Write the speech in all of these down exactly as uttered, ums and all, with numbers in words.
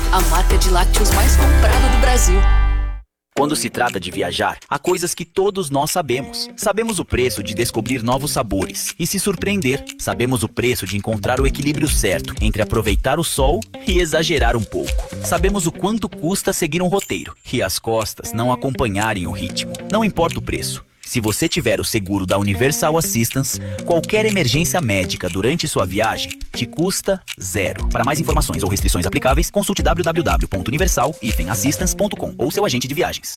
a marca de lácteos mais comprada do Brasil. Quando se trata de viajar, há coisas que todos nós sabemos. Sabemos o preço de descobrir novos sabores e se surpreender. Sabemos o preço de encontrar o equilíbrio certo entre aproveitar o sol e exagerar um pouco. Sabemos o quanto custa seguir um roteiro e as costas não acompanharem o ritmo. Não importa o preço. Se você tiver o seguro da Universal Assistance, qualquer emergência médica durante sua viagem te custa zero. Para mais informações ou restrições aplicáveis, consulte w w w ponto universal assistance ponto com ou seu agente de viagens.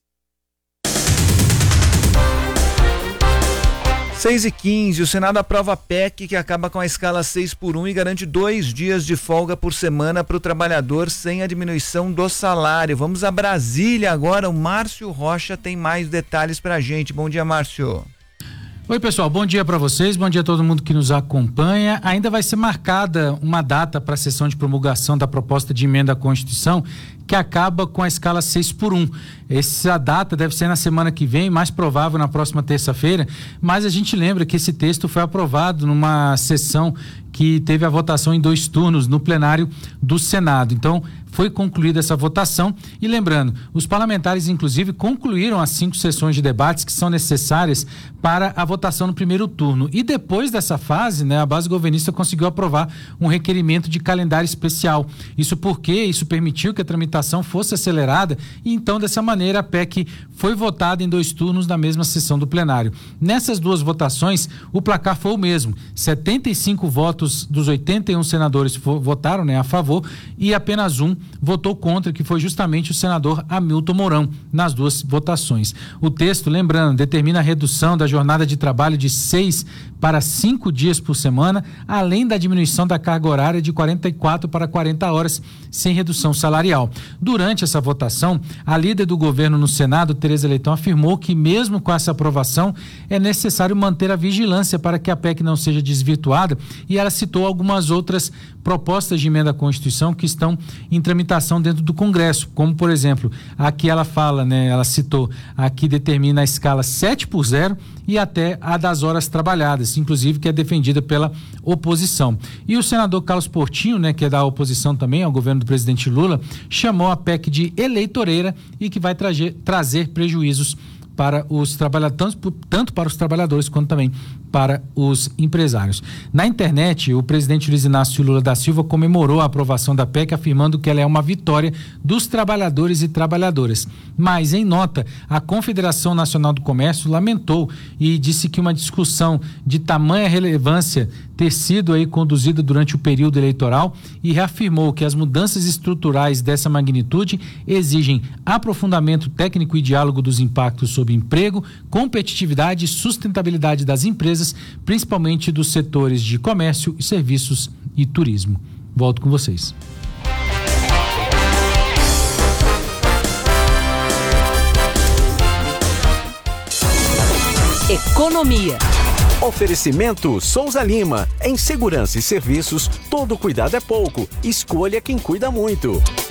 seis e quinze, o Senado aprova a P E C que acaba com a escala seis por um e garante dois dias de folga por semana para o trabalhador sem a diminuição do salário. Vamos a Brasília agora, o Márcio Rocha tem mais detalhes para a gente. Bom dia, Márcio. Oi, pessoal, bom dia para vocês, bom dia a todo mundo que nos acompanha. Ainda vai ser marcada uma data para a sessão de promulgação da proposta de emenda à Constituição que acaba com a escala seis por um. Essa data deve ser na semana que vem, mais provável na próxima terça-feira, mas a gente lembra que esse texto foi aprovado numa sessão que teve a votação em dois turnos no plenário do Senado. Então, foi concluída essa votação e lembrando, os parlamentares inclusive concluíram as cinco sessões de debates que são necessárias para a votação no primeiro turno. E depois dessa fase, né, a base governista conseguiu aprovar um requerimento de calendário especial. Isso porque isso permitiu que a tramitação fosse acelerada e então dessa maneira a P E C foi votada em dois turnos na mesma sessão do plenário. Nessas duas votações, o placar foi o mesmo. setenta e cinco votos dos oitenta e um senadores votaram, né, a favor e apenas um votou contra, que foi justamente o senador Hamilton Mourão, nas duas votações. O texto, lembrando, determina a redução da jornada de trabalho de seis para cinco dias por semana, além da diminuição da carga horária de quarenta e quatro para quarenta horas, sem redução salarial. Durante essa votação, a líder do governo no Senado, Tereza Leitão, afirmou que mesmo com essa aprovação, é necessário manter a vigilância para que a P E C não seja desvirtuada e ela citou algumas outras propostas de emenda à Constituição que estão em tramitação dentro do Congresso, como por exemplo, aqui ela fala, né, ela citou, aqui determina a escala sete por zero e até a das horas trabalhadas, inclusive que é defendida pela oposição. E o senador Carlos Portinho, né, que é da oposição também ao governo do presidente Lula, chamou a P E C de eleitoreira e que vai trazer, trazer prejuízos para os trabalhadores, tanto, tanto para os trabalhadores quanto também para os empresários. Na internet, o presidente Luiz Inácio Lula da Silva comemorou a aprovação da P E C, afirmando que ela é uma vitória dos trabalhadores e trabalhadoras. Mas, em nota, a Confederação Nacional do Comércio lamentou e disse que uma discussão de tamanha relevância ter sido aí conduzida durante o período eleitoral e reafirmou que as mudanças estruturais dessa magnitude exigem aprofundamento técnico e diálogo dos impactos sobre emprego, competitividade e sustentabilidade das empresas, principalmente dos setores de comércio, serviços e turismo. Volto com vocês. Economia. Oferecimento Souza Lima. Em segurança e serviços, todo cuidado é pouco. Escolha quem cuida muito.